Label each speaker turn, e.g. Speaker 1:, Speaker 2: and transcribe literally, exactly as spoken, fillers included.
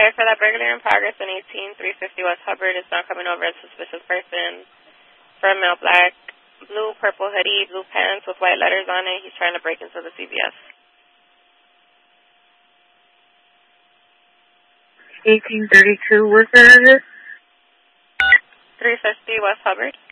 Speaker 1: five for that burglary in progress in eighteen three fifty West Hubbard is now coming over as suspicious person. From male black, blue, purple hoodie, blue pants with white letters on it. He's trying to break into the C V S.
Speaker 2: eighteen thirty-two, what's the address?
Speaker 1: three fifty West Hubbard.